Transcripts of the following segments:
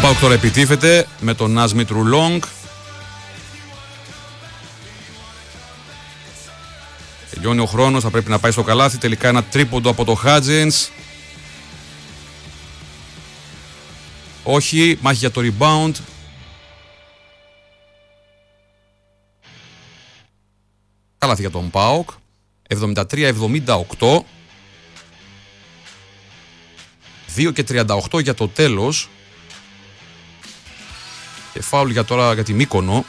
ΠΑΟΚ τώρα επιτίθεται με τον Νάσμιτ Ρουλόγκ. Τελειώνει ο χρόνος, θα πρέπει να πάει στο καλάθι. Τελικά ένα τρίποντο από το Χάτζινς. Όχι, μάχη για το rebound. Καλάθι για τον ΠΑΟΚ. 73-78. 2:38 για το τέλος. Και φάουλ για τώρα για τη Μύκονο.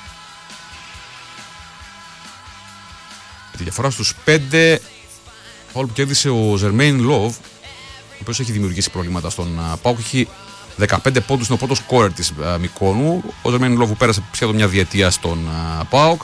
Τη διαφορά στους 5. Φάουλ που κέρδισε ο Ζερμέιν Λόβ, ο οποίος έχει δημιουργήσει προβλήματα στον ΠΑΟΚ. Έχει 15 πόντους, είναι ο πρώτος σκόρερ της Μυκόνου. Ο Ζερμέιν Λόβ που πέρασε σχεδόν μια διετία στον ΠΑΟΚ.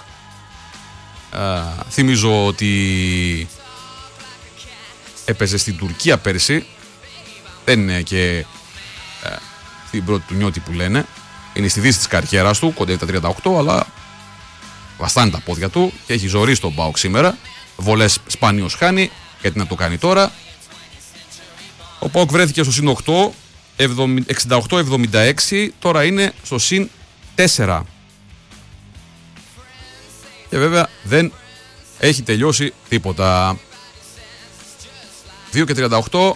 Θυμίζω ότι έπαιζε στην Τουρκία πέρσι. Δεν είναι και την πρώτη του νιώτη που λένε. Είναι στη δύση της καριέρας του, κοντεύει τα 38, αλλά βαστάνει τα πόδια του και έχει ζωρίσει τον ΠΑΟΚ σήμερα. Βολές σπανίως χάνει, γιατί να το κάνει τώρα. Ο ΠΑΟΚ βρέθηκε στο συν 8, 68-76, τώρα είναι στο συν 4. Και βέβαια δεν έχει τελειώσει τίποτα. 2:38,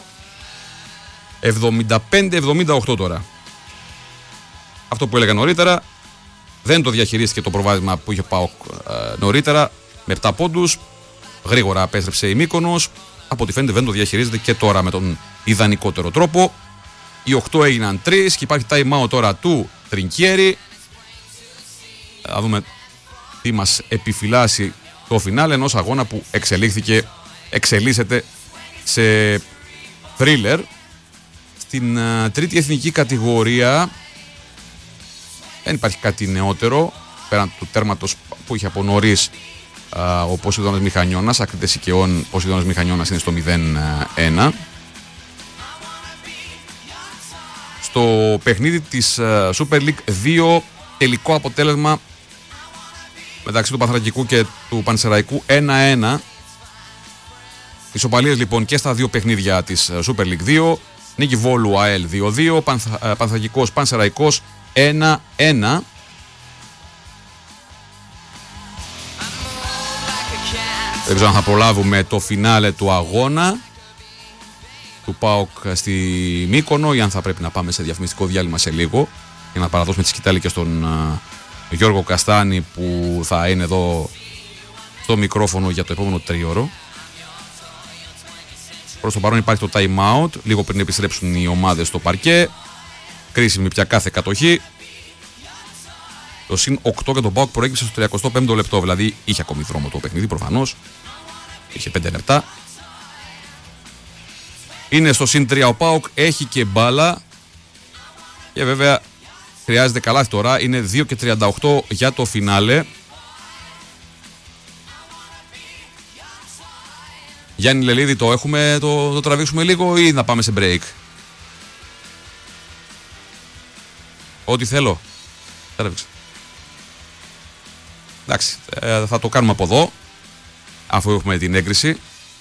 75-78 τώρα. Αυτό που έλεγα νωρίτερα, δεν το διαχειρίστηκε το προβάδισμα που είχε ο ΠΑΟΚ νωρίτερα, με 7 πόντους. Γρήγορα απέστρεψε η Μύκονος. Από ό,τι φαίνεται δεν το διαχειρίζεται και τώρα με τον ιδανικότερο τρόπο. Οι 8 έγιναν 3 και υπάρχει time out τώρα του Τρινκιέρι. Θα δούμε τι μας επιφυλάσσει το φινάλε ενός αγώνα που εξελίσσεται σε θρίλερ. Στην τρίτη εθνική κατηγορία δεν υπάρχει κάτι νεότερο πέραν του τέρματος που είχε από νωρίς ο Ποσειδώνας Μηχανιώνας. Ακρίτες Οικαιών, ο Ποσειδώνας Μηχανιώνας είναι στο 0-1. Στο παιχνίδι της Super League 2, τελικό αποτέλεσμα μεταξύ του Πανθρακικού και του Πανσεραϊκού 1-1. Ισοπαλίες λοιπόν και στα δύο παιχνίδια της Super League 2. Νίκη Βόλου ΑΕΛ 2-2, Πανθρακικός Πανσεραϊκός 1-1. Δεν ξέρω αν θα προλάβουμε το φινάλε του αγώνα του ΠΑΟΚ στη Μύκονο ή αν θα πρέπει να πάμε σε διαφημιστικό διάλειμμα σε λίγο για να παραδώσουμε τη σκητάλη και στον Γιώργο Καστάνη που θα είναι εδώ στο μικρόφωνο για το επόμενο τρίωρο. Προς το παρόν υπάρχει το time out, λίγο πριν επιστρέψουν οι ομάδες στο παρκέ. Κρίσιμη πια κάθε κατοχή. Το συν 8 για τον ΠΑΟΚ προέκυψε στο 35ο λεπτό, δηλαδή είχε ακόμη δρόμο το παιχνίδι προφανώς. Είχε 5 λεπτά. Είναι στο συν 3 ο ΠΑΟΚ, έχει και μπάλα. Και βέβαια χρειάζεται καλάθι τώρα, είναι 2:38 για το φινάλε. Γιάννη Λελίδη, το έχουμε, το τραβήξουμε λίγο ή να πάμε σε break? Ό,τι θέλω. Τραβήξε. Εντάξει, θα το κάνουμε από εδώ, αφού έχουμε την έγκριση.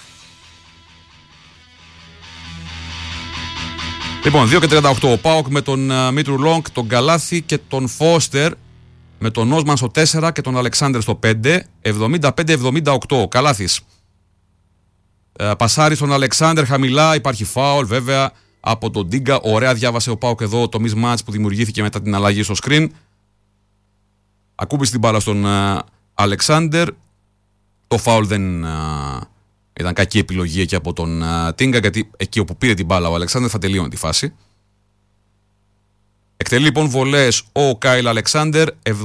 Λοιπόν, 2:38 ο ΠΑΟΚ με τον Μίτρου Λόγκ, τον Καλάθι και τον Φώστερ, με τον Όσμαν στο 4 και τον Αλεξάνδρ στο 5. 75-78. Καλάθις πασάρι στον Αλεξάνδρ χαμηλά, υπάρχει φάουλ βέβαια από τον Ντίγκα. Ωραία διάβασε ο ΠΑΟΚ εδώ το mismatch που δημιουργήθηκε μετά την αλλαγή στο screen. Ακούμπησε την μπάλα στον Αλεξάνδρ. Το φάουλ δεν ήταν κακή επιλογή εκεί από τον Τίγκα, γιατί εκεί όπου πήρε την μπάλα ο Αλεξάνδρ θα τελείωνε τη φάση. Εκτελεί λοιπόν βολές ο Κάιλ Αλεξάνδρ.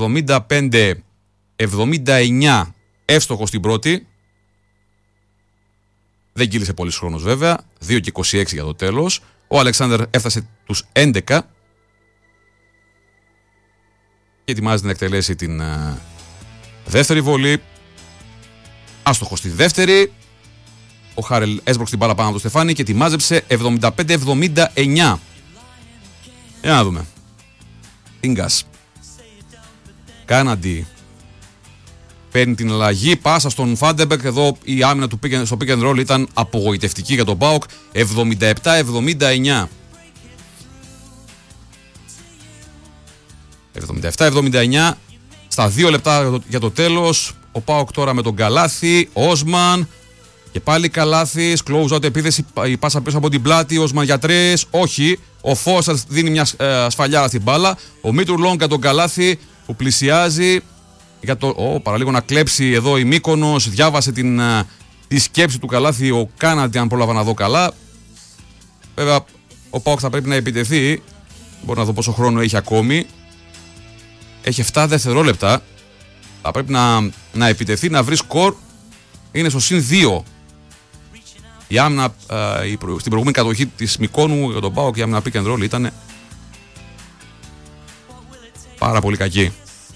75-79 εύστοχο στην πρώτη. Δεν κύλησε πολύς χρόνος βέβαια. 2:26 για το τέλος. Ο Αλεξάνδρ έφτασε τους 11 και ετοιμάζεται να εκτελέσει την δεύτερη βολή. Άστοχο στη δεύτερη. Ο Χάρελ έσπρωξε την μπάλα πάνω από το Στεφάνι και τη μάζεψε 75-79. Για να δούμε. Τίνγκας. Κάναντι. Παίρνει την αλλαγή, πάσα στον Φάντεμπεκ. Εδώ η άμυνα του στο pick and roll ήταν απογοητευτική για τον ΠΑΟΚ. 77-79. 77-79. Στα 2 λεπτά για το τέλος, ο ΠΑΟΚ τώρα με τον Καλάθι, Όσμαν και πάλι Καλάθης, close out επίθεση, η πάσα πίσω από την πλάτη, Όσμαν για 3, όχι, ο Φώσας δίνει μια σφαλιάρα στην μπάλα, ο Μήτρου Λόγκα τον Καλάθι που πλησιάζει για το, παραλίγο να κλέψει εδώ η Μύκονος, διάβασε τη σκέψη του Καλάθι, ο Κάναντι αν πρόλαβα να δω καλά. Βέβαια ο ΠΑΟΚ θα πρέπει να επιτεθεί, μπορώ να δω πόσο χρόνο έχει ακόμη. Έχει 7 δευτερόλεπτα. Θα πρέπει να επιτεθεί, να βρει σκορ. Είναι στο συν 2. Η άμυνα στην προηγούμενη κατοχή της Μυκόνου για τον ΠΑΟΚ, η άμυνα pick and roll ήταν πάρα πολύ κακή.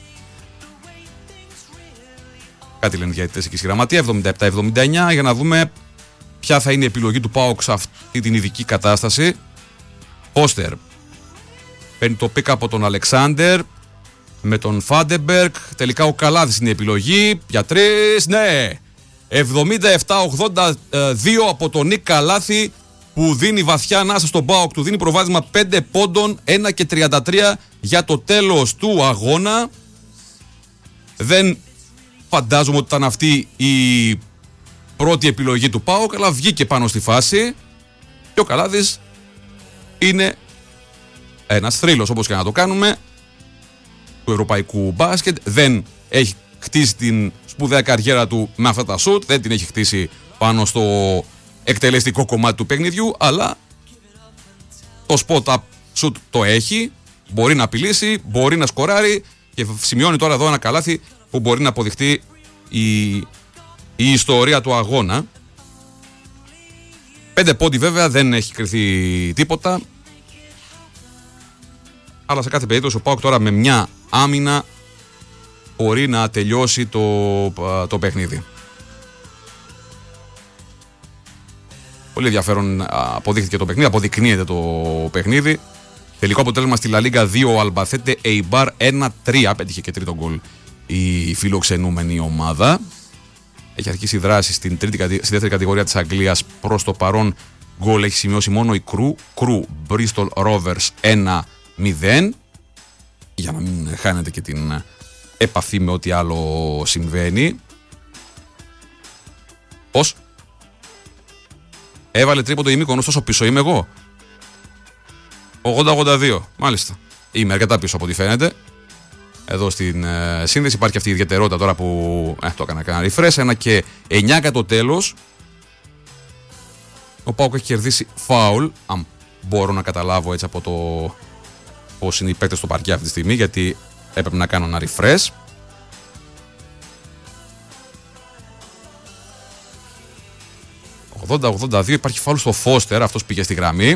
Κάτι λένε διαιτητές εκεί στη γραμματεία. 77-79 για να δούμε ποια θα είναι η επιλογή του ΠΑΟΚ σε αυτή την ειδική κατάσταση. Φώστερ παίρνει το pick από τον Αλεξάνδερ με τον Φάντεμπεργκ. Τελικά ο Καλάθης είναι η επιλογή για 3. Ναι, 77-82 από τον Νίκ Καλάθη που δίνει βαθιά ανάσα στον ΠΑΟΚ, του δίνει προβάδισμα 5 πόντων, 1 και 33 για το τέλος του αγώνα. Δεν φαντάζομαι ότι ήταν αυτή η πρώτη επιλογή του ΠΑΟΚ, αλλά βγήκε πάνω στη φάση και ο Καλάθης είναι ένας θρύλος, όπως και να το κάνουμε, του ευρωπαϊκού μπάσκετ. Δεν έχει χτίσει την σπουδαία καριέρα του με αυτά τα σουτ, δεν την έχει χτίσει πάνω στο εκτελεστικό κομμάτι του παιχνιδιού, αλλά το spot-up σουτ το έχει, μπορεί να απειλήσει, μπορεί να σκοράρει και σημειώνει τώρα εδώ ένα καλάθι που μπορεί να αποδειχτεί η ιστορία του αγώνα. 5 πόντι βέβαια, δεν έχει κριθεί τίποτα, αλλά σε κάθε περίπτωση ο ΠΑΟΚ τώρα με μια άμυνα μπορεί να τελειώσει το παιχνίδι. Πολύ ενδιαφέρον αποδείχθηκε το παιχνίδι, αποδεικνύεται το παιχνίδι. Τελικό αποτέλεσμα στη Λα Λίγκα 2, ο Αλμπαθέτε Eibar 1-3, πέτυχε και τρίτο γκολ η φιλοξενούμενη ομάδα. Έχει αρχίσει δράση στη δεύτερη κατηγορία της Αγγλίας. Προς το παρόν γκολ έχει σημειώσει μόνο η Crew Bristol Rovers 1-0, για να μην χάνετε και την επαφή με ό,τι άλλο συμβαίνει. Πώς? Έβαλε τρίποντο η Μύκονος, τόσο πίσω είμαι εγώ. 80-82, μάλιστα. Είμαι αρκετά πίσω από ό,τι φαίνεται. Εδώ στην σύνδεση υπάρχει αυτή η ιδιαιτερότητα τώρα που το έκανα refresh. 1 και 9 κατά το τέλος. Ο ΠΑΟΚ έχει κερδίσει φάουλ, αν μπορώ να καταλάβω έτσι από το πώς είναι οι παίκτες στο παρκέ αυτή τη στιγμή, γιατί έπρεπε να κάνω ένα refresh. Υπάρχει φάουλ στο Φώστερ, αυτός πήγε στη γραμμή.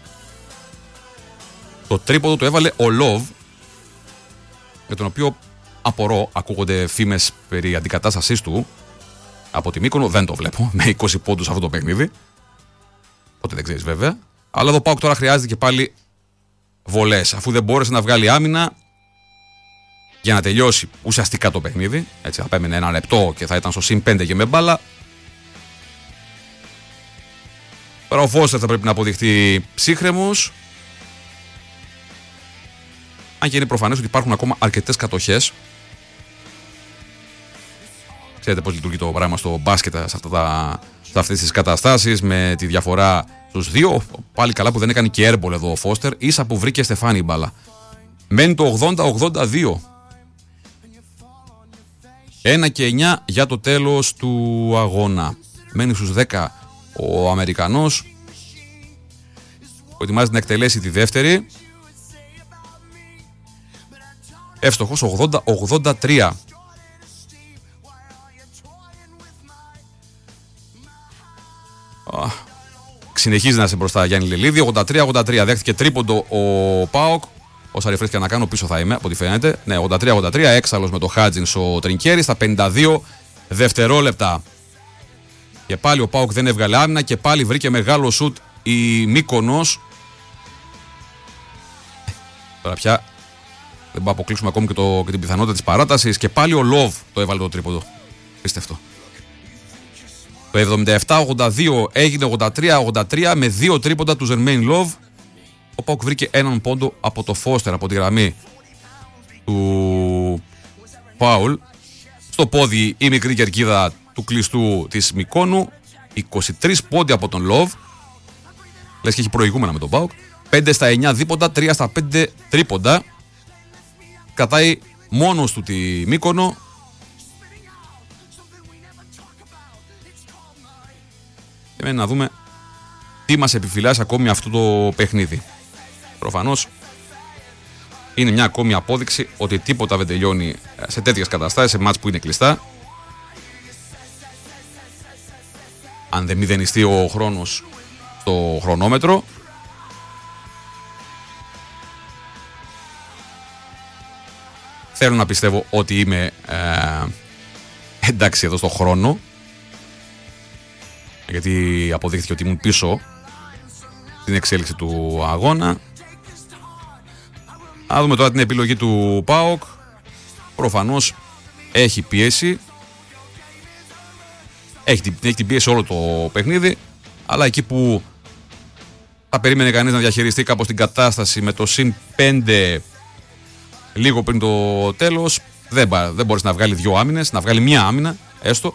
Το τρίποντο το έβαλε ο Λοβ, με τον οποίο απορώ, ακούγονται φήμες περί αντικατάστασής του από τη Μύκονο, δεν το βλέπω με 20 πόντους αυτό το παιχνίδι, οπότε δεν ξέρεις βέβαια. Αλλά εδώ πάω τώρα, χρειάζεται και πάλι βολές, αφού δεν μπόρεσε να βγάλει άμυνα για να τελειώσει ουσιαστικά το παιχνίδι. Έτσι θα πέμενε ένα λεπτό και θα ήταν στο συν 5 και με μπάλα. Τώρα ο Φώστερ θα πρέπει να αποδειχθεί ψύχρεμος, αν και είναι προφανές ότι υπάρχουν ακόμα αρκετές κατοχές. Ξέρετε πώς λειτουργεί το πράγμα στο μπάσκετ σε αυτές τις καταστάσεις, με τη διαφορά στους δύο. Πάλι καλά που δεν έκανε και airball εδώ ο Φώστερ, ίσα που βρήκε Στεφάνη η μπάλα. Μένει το 80-82. 1 και 9 για το τέλος του αγώνα. Μένει στους 10 ο Αμερικανός, που ετοιμάζεται να εκτελέσει τη δεύτερη. Εύστοχος, 80-83. Συνεχίζει να είσαι μπροστά Γιάννη Λελίδη. 83-83. Δέχτηκε τρίποντο ο ΠΑΟΚ. Όσα ρεφρές και να κάνω, πίσω θα είμαι από ό,τι φαίνεται. Ναι, 83-83. Έξαλλος με το Χάτζινς ο Τρινκέρι στα 52 δευτερόλεπτα. Και πάλι ο ΠΑΟΚ δεν έβγαλε άμυνα και πάλι βρήκε μεγάλο σουτ η Μύκονος. Τώρα πια δεν μπορούμε να αποκλείσουμε ακόμη και την πιθανότητα της παράτασης. Και πάλι ο Λοβ το έβαλε το τρίποντο. Πίστευτο. Το 77-82 έγινε 83-83 με 2 τρίποντα του Ζερμέιν Λοβ. Ο ΠΑΟΚ βρήκε έναν πόντο από το Φώστερ από τη γραμμή. του φάουλ στο πόδι η μικρή κερκίδα του κλειστού της Μικόνου. 23 πόντι από τον Λοβ. Λες και έχει προηγούμενα με τον ΠΑΟΚ. 5 στα 9 δίποντα, 3 στα 5 τρίποντα. Κατάει μόνος του τη Μύκονο. Και μένει να δούμε τι μας επιφυλάσσει ακόμη αυτό το παιχνίδι. Προφανώς είναι μια ακόμη απόδειξη ότι τίποτα δεν τελειώνει σε τέτοιες καταστάσεις, σε μάτς που είναι κλειστά. Αν δεν μηδενιστεί ο χρόνος στο χρονόμετρο. Θέλω να πιστεύω ότι είμαι εντάξει εδώ στο χρόνο, γιατί αποδείχθηκε ότι ήμουν πίσω στην εξέλιξη του αγώνα. Να δούμε τώρα την επιλογή του ΠΑΟΚ. Προφανώς έχει πίεση. Έχει την πίεση όλο το παιχνίδι, αλλά εκεί που θα περίμενε κανείς να διαχειριστεί κάπως την κατάσταση με το συν 5 λίγο πριν το τέλος, δεν μπορείς να βγάλει δύο άμυνες, να βγάλει μία άμυνα έστω.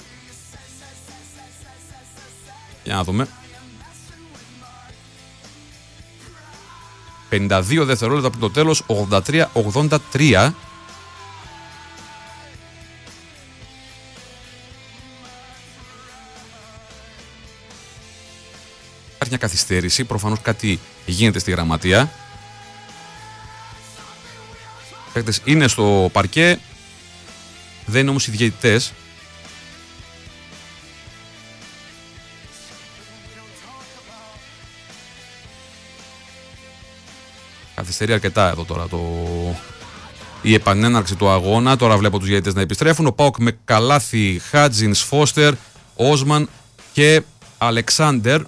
Για να δούμε. 52 δευτερόλεπτα πριν το τέλος, 83-83. Υπάρχει μια καθυστέρηση, προφανώς κάτι γίνεται στη γραμματεία. Οι παίκτες είναι στο παρκέ, δεν είναι όμως οι διαιτητές. Καθυστερεί αρκετά εδώ τώρα η επανέναρξη του αγώνα. Τώρα βλέπω τους διαιτητές να επιστρέφουν. Ο ΠΑΟΚ με καλάθι Χάτζινς, Φώστερ, Όσμαν και Αλεξάντερ.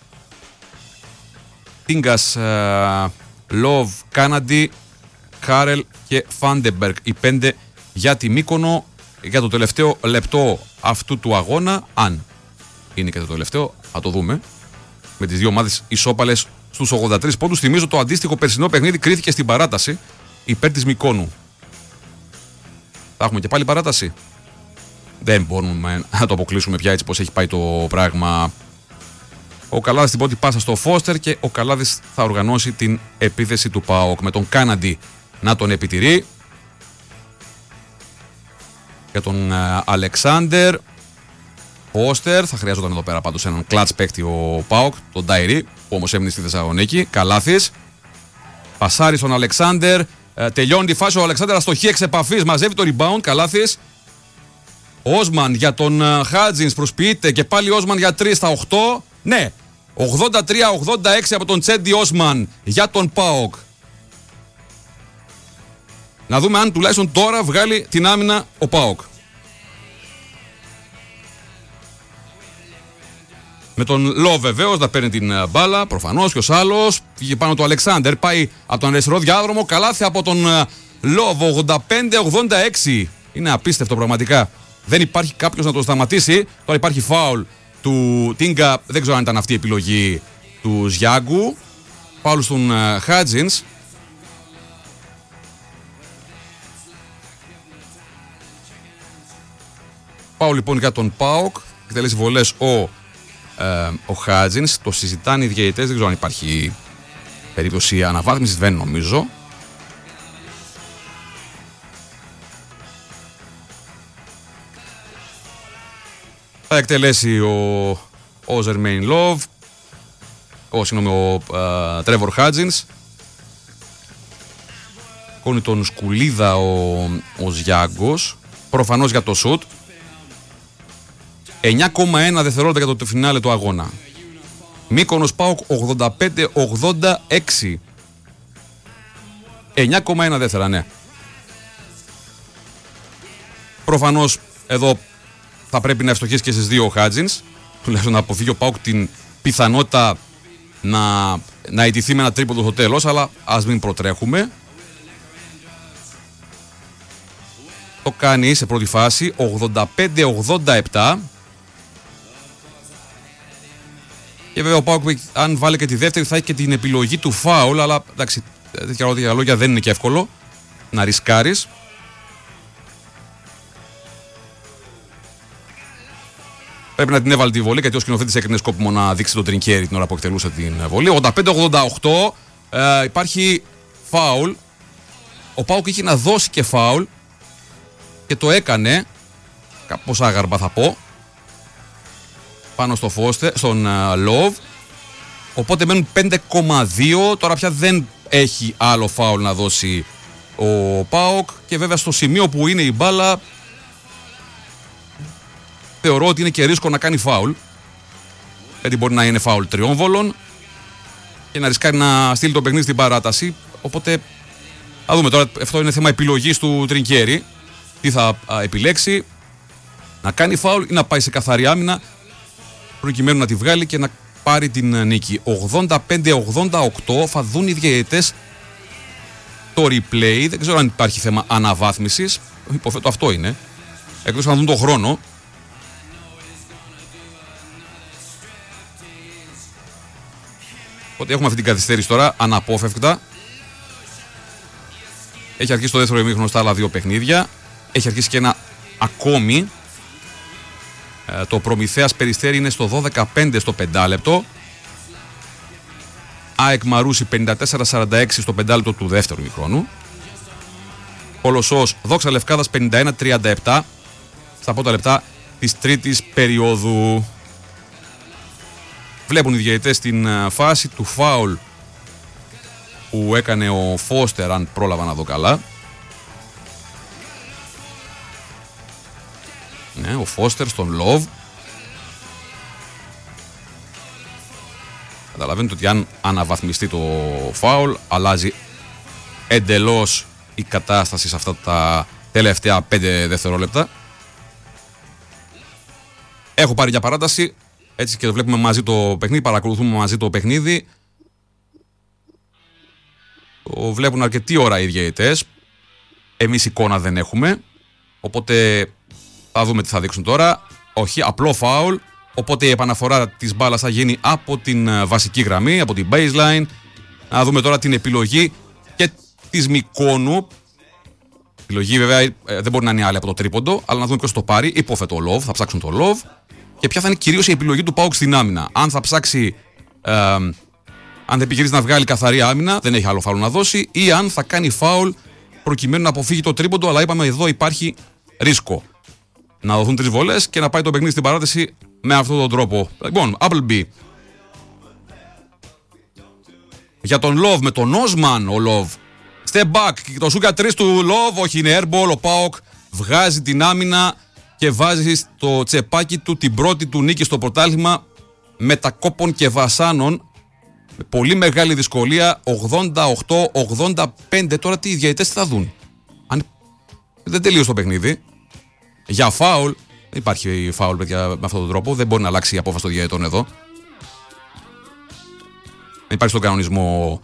Τίγκας, Λοβ, Κάναντι, Χάρελ και Φάντεμπεργκ. Οι 5 για τη Μύκονο για το τελευταίο λεπτό αυτού του αγώνα. Αν είναι και το τελευταίο, θα το δούμε. Με τις δύο ομάδες ισόπαλες στους 83 πόντους. Θυμίζω το αντίστοιχο περσινό παιχνίδι κρίθηκε στην παράταση υπέρ της Μικόνου. Θα έχουμε και πάλι παράταση. Δεν μπορούμε να το αποκλείσουμε πια έτσι πως έχει πάει το πράγμα. Ο Καλάδης την πρώτη πάσα στο Φώστερ και ο Καλάδης θα οργανώσει την επίθεση του ΠΑΟΚ με τον Κάναντι να τον επιτηρεί. Για τον Αλεξάντερ, Φώστερ, θα χρειαζόταν εδώ πέρα πάντως έναν κλατς παίκτη ο ΠΑΟΚ, τον Νταϊρή, που όμως έμεινε στη Θεσσαλονίκη. Καλάθης, πασάρι στον Αλεξάντερ, τελειώνει τη φάση ο Αλεξάντερ, αστοχή εξ επαφής, μαζεύει το rebound, Καλάθης. Όσμαν για τον Χάτζινς, προσποιείται και πάλι Όσμαν για 3 στα 8. Ναι, 83-86 από τον Τσέντι Όσμαν για τον ΠΑΟΚ. Να δούμε αν τουλάχιστον τώρα βγάλει την άμυνα ο ΠΑΟΚ. Με τον Λο βεβαίως να παίρνει την μπάλα, προφανώς, ποιος άλλος. Πήγε πάνω του Αλεξάντερ, πάει από τον αριστερό διάδρομο, καλάθι από τον Λοβ, 85-86. Είναι απίστευτο πραγματικά. Δεν υπάρχει κάποιος να το σταματήσει. Τώρα υπάρχει φάουλ του Τίνγκα, δεν ξέρω αν ήταν αυτή η επιλογή του Ζιάγκου. Φάουλ στον Χάτζινς. Πάω λοιπόν για τον ΠΑΟΚ. Εκτελέσει βολές ο Χάτζινς. Το συζητάνε οι διαιτητές. Δεν ξέρω αν υπάρχει περίπτωση αναβάθμισης. Δεν νομίζω. Θα εκτελέσει ο Ζερμέιν Λοβ. Ο Τρέβορ Χάτζινς. Κόνει τον σκουλίδα ο Ζιάγκος. Προφανώς για το σουτ. 9,1 δευτερόλεπτα για το φινάλε του αγώνα. Μύκονος ΠΑΟΚ 85-86. 9,1 δεύτερα, ναι. Προφανώς εδώ θα πρέπει να ευστοχίσει και στις δύο ο Χάτζινς. Τουλάχιστον να αποφύγει ο ΠΑΟΚ την πιθανότητα να ιτηθεί με ένα τρίποντο στο τέλος. Αλλά ας μην προτρέχουμε. Το κάνει σε πρώτη φάση 85-87. Και βέβαια ο ΠΑΟΚ, αν βάλει και τη δεύτερη, θα έχει και την επιλογή του φάουλ. Αλλά εντάξει, τέτοια λόγια δεν είναι και εύκολο να ρισκάρεις. Πρέπει να την έβαλε τη βολή, γιατί ο σκηνοθέτης έκρινε σκόπιμο να δείξει τον Τρινκέρι την ώρα που εκτελούσε την βολή. 85-88, υπάρχει φάουλ. Ο ΠΑΟΚ είχε να δώσει και φάουλ και το έκανε, κάπως άγαρμα θα πω, πάνω στον Love. Οπότε μένουν 5,2. Τώρα πια δεν έχει άλλο φάουλ να δώσει ο ΠΑΟΚ. Και βέβαια στο σημείο που είναι η μπάλα, θεωρώ ότι είναι και ρίσκο να κάνει φάουλ. Γιατί μπορεί να είναι φάουλ τριόμβολων και να ρισκάρει να στείλει το παιχνίδι στην παράταση. Οπότε θα δούμε τώρα. Αυτό είναι θέμα επιλογής του Τρινκέρι. Τι θα επιλέξει, να κάνει φάουλ ή να πάει σε καθαρή άμυνα, προκειμένου να τη βγάλει και να πάρει την νίκη. 85-88, θα δουν οι διαιτητές το replay. Δεν ξέρω αν υπάρχει θέμα αναβάθμισης. Υποθέτω αυτό είναι. Εκτός να δουν το χρόνο. Οπότε έχουμε αυτή την καθυστέρηση τώρα, αναπόφευκτα. Έχει αρχίσει το δεύτερο ημίχρονο στα άλλα δύο παιχνίδια. Έχει αρχίσει και ένα ακόμη. Το Προμηθέας Περιστέρι είναι στο 12-5 στο 5 λεπτό. ΑΕΚ Μαρούσι 54-46 στο 5 λεπτό του δεύτερου ημιχρόνου. Κολοσσός Δόξα Λευκάδας 51-37 στα πρώτα λεπτά της τρίτης περίοδου. Βλέπουν οι διαιτητές την φάση του φάουλ που έκανε ο Φώστερ, αν πρόλαβα να δω καλά. Ναι, ο Φώστερ στον Λοβ. Καταλαβαίνετε ότι αν αναβαθμιστεί το φάουλ, αλλάζει εντελώς η κατάσταση σε αυτά τα τελευταία 5 δευτερόλεπτα. Έχω πάρει για παράταση, έτσι και το βλέπουμε μαζί το παιχνίδι, παρακολουθούμε μαζί το παιχνίδι. Το βλέπουν αρκετή ώρα οι διαιτητές. Εμείς εικόνα δεν έχουμε, οπότε θα δούμε τι θα δείξουν τώρα. Όχι, απλό φάουλ. Οπότε η επαναφορά της μπάλας θα γίνει από την βασική γραμμή, από την baseline. Να δούμε τώρα την επιλογή και της Μικόνου. Η επιλογή βέβαια δεν μπορεί να είναι άλλη από το τρίποντο, αλλά να δούμε ποιος το πάρει. Υποθέτω Love, θα ψάξουν το Love. Και ποια θα είναι κυρίως η επιλογή του ΠΑΟΚ στην άμυνα. Αν θα ψάξει, αν θα επιχειρήσει να βγάλει καθαρή άμυνα, δεν έχει άλλο φάουλ να δώσει, ή αν θα κάνει φάουλ προκειμένου να αποφύγει το τρίποντο, αλλά είπαμε εδώ υπάρχει ρίσκο. Να δοθούν 3 βολές και να πάει το παιχνίδι στην παράταση με αυτόν τον τρόπο. Λοιπόν, Appleby. Για τον Love, με τον Osman ο Love. Step back. Και το Sugar 3 του Love, όχι είναι airball. Ο ΠΑΟΚ βγάζει την άμυνα και βάζει στο τσεπάκι του την πρώτη του νίκη στο πρωτάθλημα μετακόπων και βασάνων. Με πολύ μεγάλη δυσκολία. 88-85. Τώρα τι οι διαιτητές θα δουν. Αν δεν τελείωσε το παιχνίδι. Για φάουλ, δεν υπάρχει φάουλ παιδιά, με αυτόν τον τρόπο, δεν μπορεί να αλλάξει η απόφαση των διαιτητών εδώ. Δεν υπάρχει στον κανονισμό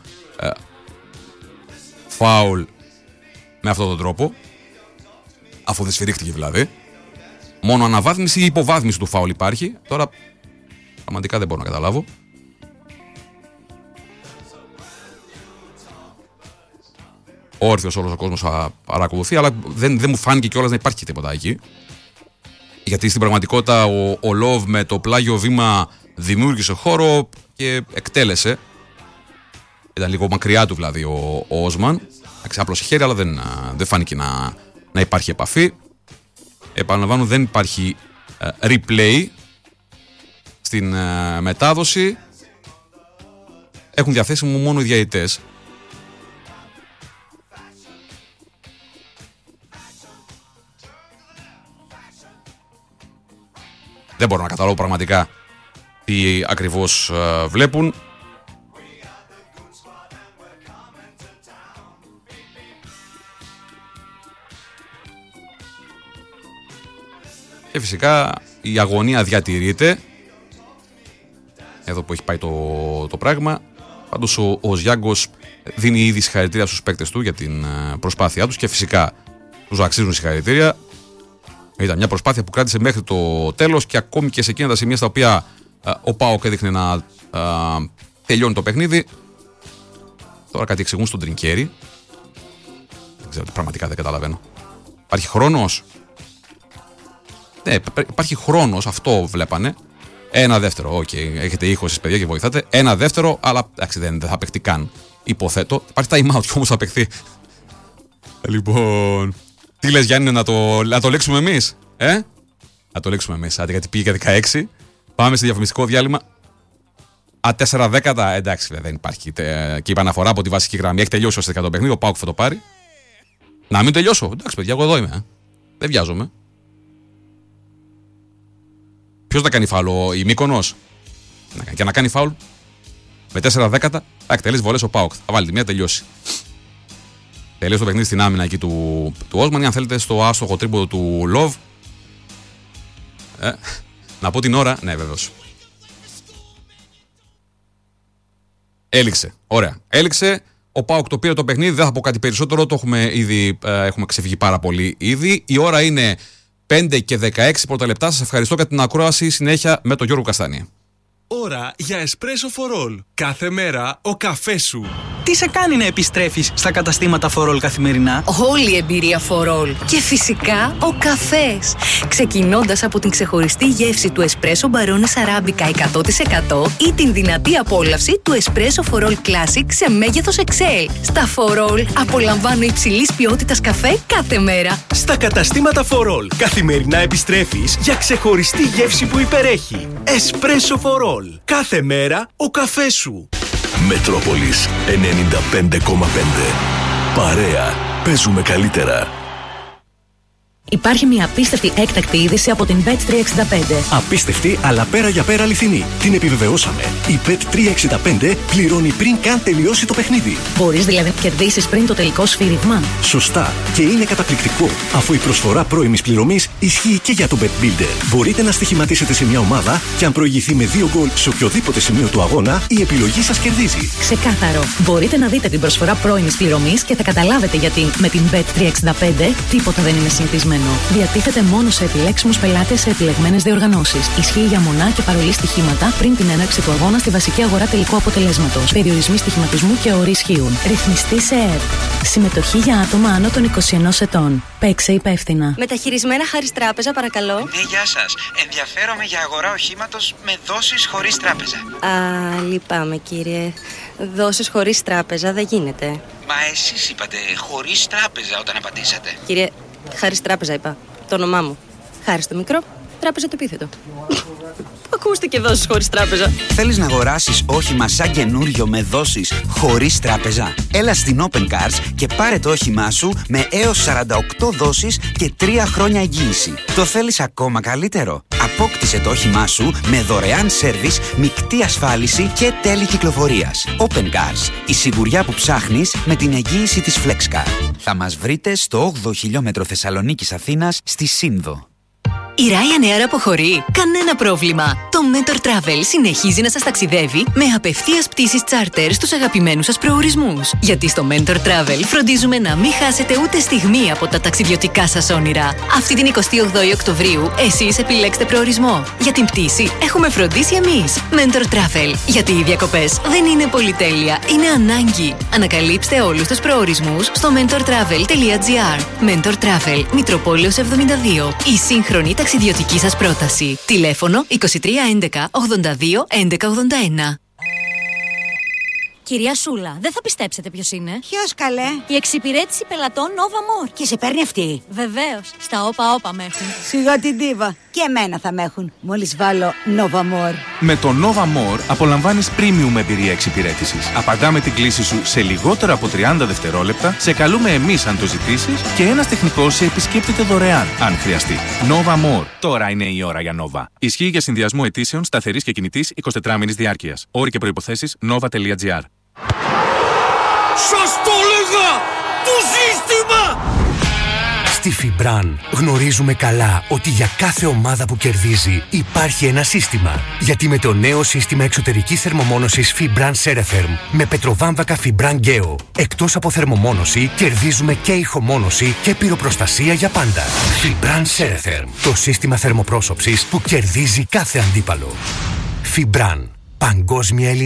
φάουλ με αυτόν τον τρόπο, αφού δεν σφυρίχτηκε δηλαδή. Μόνο αναβάθμιση ή υποβάθμιση του φάουλ υπάρχει. Τώρα πραγματικά δεν μπορώ να καταλάβω. Όρθιος όλος ο κόσμος παρακολουθεί, αλλά δεν μου φάνηκε κιόλας να υπάρχει τίποτα εκεί. Γιατί στην πραγματικότητα ο Love με το πλάγιο βήμα δημιούργησε χώρο και εκτέλεσε. Ήταν λίγο μακριά του δηλαδή ο Osman. Άπλωσε χέρι, αλλά δεν φάνηκε να υπάρχει επαφή. Επαναλαμβάνω, δεν υπάρχει replay στην μετάδοση. Έχουν διαθέσιμο μόνο οι διαιτητές. Δεν μπορώ να καταλάβω πραγματικά τι ακριβώς βλέπουν. Και φυσικά η αγωνία διατηρείται. Εδώ που έχει πάει το πράγμα. Πάντως ο Ζιάγκος δίνει ήδη συγχαρητήρια στους παίκτες του για την προσπάθειά τους και φυσικά τους αξίζουν συγχαρητήρια. Ήταν μια προσπάθεια που κράτησε μέχρι το τέλος και ακόμη και σε εκείνα τα σημεία στα οποία ο ΠΑΟΚ έδειχνε να τελειώνει το παιχνίδι. Τώρα κάτι εξηγούν στον Τρινκέρι. Πραγματικά δεν καταλαβαίνω. Υπάρχει χρόνος. Ναι, υπάρχει χρόνος, αυτό βλέπανε. Ένα δεύτερο, οκ, έχετε ήχο εσείς παιδιά και βοηθάτε. Ένα δεύτερο, αλλά εντάξει, δεν θα παιχτεί καν. Υποθέτω. Υπάρχει time out και όμως θα παιχτεί. Λοιπόν. Τι λες Γιάννη, να το λέξουμε εμείς, Να το λέξουμε εμείς, άντε, γιατί πήγε για 16. Πάμε σε διαφημιστικό διάλειμμα. 4 δέκατα, εντάξει, δεν υπάρχει. Και η επαναφορά από τη βασική γραμμή έχει τελειώσει ώστε το παιχνίδι. Ο ΠΑΟΚ θα το πάρει. Να μην τελειώσω. Εντάξει, παιδιά, εγώ εδώ είμαι. Δεν βιάζομαι. Ποιος να κάνει φάουλ, η Μύκονος. Και να κάνει φάουλ με 4 δέκατα, θα εκτελέσει βολές ο ΠΑΟΚ. Θα βάλει τη μία, τελειώσει. Τελείωσε το παιχνίδι στην άμυνα εκεί του Όσμαν. Αν θέλετε, στο άστοχο τρίποδο του Λοβ. Να πω την ώρα. Ναι, βεβαίως. Έληξε. Ωραία. Έληξε. Ο ΠΑΟΚ το πήρε το παιχνίδι. Δεν θα πω κάτι περισσότερο. Το έχουμε ξεφύγει πάρα πολύ ήδη. Η ώρα είναι 5 και 16 πρώτα λεπτά. Σας ευχαριστώ για την ακρόαση. Συνέχεια με τον Γιώργο Καστάνη. Ώρα για εσπρέσο for all. Κάθε μέρα ο καφές σου. Τι σε κάνει να επιστρέφεις στα καταστήματα for all καθημερινά? Όλη η εμπειρία for all. Και φυσικά ο καφές. Ξεκινώντας από την ξεχωριστή γεύση του εσπρέσο Μπαρόνες Αράμπικα 100% ή την δυνατή απόλαυση του εσπρέσο for all Classic σε μέγεθος XL. Στα for all απολαμβάνω υψηλής ποιότητας καφέ κάθε μέρα. Στα καταστήματα for all καθημερινά επιστρέφεις για ξεχωριστή γεύση που υπερέχει. Εσπρέσο for all. Κάθε μέρα ο καφές σου. Μετρόπολης 95,5. Παρέα. Παίζουμε καλύτερα. Υπάρχει μια απίστευτη έκτακτη είδηση από την Bet365. Απίστευτη, αλλά πέρα για πέρα αληθινή. Την επιβεβαιώσαμε. Η Bet365 πληρώνει πριν καν τελειώσει το παιχνίδι. Μπορείς δηλαδή να κερδίσεις πριν το τελικό σφύριγμα. Σωστά. Και είναι καταπληκτικό, αφού η προσφορά πρώιμης πληρωμής ισχύει και για το Bet Builder. Μπορείτε να στοιχηματίσετε σε μια ομάδα και αν προηγηθεί με 2 γκολ σε οποιοδήποτε σημείο του αγώνα, η επιλογή σας κερδίζει. Ξεκάθαρο. Μπορείτε να δείτε την προσφορά πρώιμης πληρωμής και θα καταλάβετε γιατί με την Bet365 τίποτα δεν είναι συνηθισμένο. Διατίθεται μόνο σε επιλέξιμους πελάτες σε επιλεγμένες διοργανώσεις. Ισχύει για μονά και παρολί στοιχήματα πριν την έναρξη του αγώνα στη βασική αγορά τελικού αποτελέσματος. Περιορισμοί στοιχηματισμού και όροι ισχύουν. Ρυθμιστή σε ΕΡΤ. Συμμετοχή για άτομα άνω των 21 ετών. Παίξε υπεύθυνα. Μεταχειρισμένα Χάρις Τράπεζα, παρακαλώ. Ναι, γεια σας. Ενδιαφέρομαι για αγορά οχήματος με δόσεις χωρίς τράπεζα. Λυπάμαι κύριε. Δόσεις χωρίς τράπεζα δεν γίνεται. Μα εσείς είπατε χωρίς τράπεζα όταν απαντήσατε. Κύριε, Χάρις Τράπεζα είπα. Το όνομά μου. Χάρις το μικρό, Τράπεζα το επίθετο. Ακούστηκε δόσεις χωρίς τράπεζα. Θέλεις να αγοράσεις όχημα σαν καινούριο με δόσεις χωρίς τράπεζα? Έλα στην Open Cars και πάρε το όχημά σου με έως 48 δόσεις και 3 χρόνια εγγύηση. Το θέλεις ακόμα καλύτερο? Απόκτησε το όχημά σου με δωρεάν σέρβις, μεικτή ασφάλιση και τέλη κυκλοφορίας. Open Cars. Η σιγουριά που ψάχνεις με την εγγύηση της FlexCar. Θα μας βρείτε στο 8ο χιλιόμετρο Θεσσαλονίκης Αθήνας στη Σύνδο. Η Ryanair αποχωρεί. Κανένα πρόβλημα. Το Mentor Travel συνεχίζει να σας ταξιδεύει με απευθείας πτήσεις charter στους αγαπημένους σας προορισμούς. Γιατί στο Mentor Travel φροντίζουμε να μην χάσετε ούτε στιγμή από τα ταξιδιωτικά σας όνειρα. Αυτή την 28η Οκτωβρίου εσείς επιλέξτε προορισμό. Για την πτήση έχουμε φροντίσει εμείς. Mentor Travel. Γιατί οι διακοπές δεν είναι πολυτέλεια, είναι ανάγκη. Ανακαλύψτε όλους τους προορισμούς στο mentortravel.gr. Mentor Travel, Μητροπόλεως 72. Η σύγχρονη ταξιδιωτική σας πρόταση. Τηλέφωνο 2311 82 1181. Κυρία Σούλα, δεν θα πιστέψετε ποιος είναι. Ποιος καλέ? Η εξυπηρέτηση πελατών Nova More. Και σε παίρνει αυτή? Βεβαίως, στα όπα με έχουν. Σιγά την τίβα. Και εμένα θα με έχουν. Μόλις βάλω Nova More. Με το Nova More απολαμβάνεις premium εμπειρία εξυπηρέτησης. Απαντάμε την κλήση σου σε λιγότερο από 30 δευτερόλεπτα, σε καλούμε εμείς αν το ζητήσεις και ένας τεχνικός σε επισκέπτεται δωρεάν, αν χρειαστεί. Nova More. Τώρα είναι η ώρα για Nova. Ισχύει για συνδυασμό αιτήσεων σταθερής και κινητής 24 μήνης διάρκειας. Όροι και προϋποθέσεις nova.gr. Σας το έλεγα! Το σύστημα! Στη Φιμπραν γνωρίζουμε καλά ότι για κάθε ομάδα που κερδίζει υπάρχει ένα σύστημα. Γιατί με το νέο σύστημα εξωτερικής θερμομόνωσης Fibran Ceretherm με πετροβάμβακα Fibran Geo, εκτός από θερμομόνωση κερδίζουμε και ηχομόνωση και πυροπροστασία για πάντα. Fibran Ceretherm, το σύστημα θερμοπρόσωψης που κερδίζει κάθε αντίπαλο. Fibran, παγκόσμια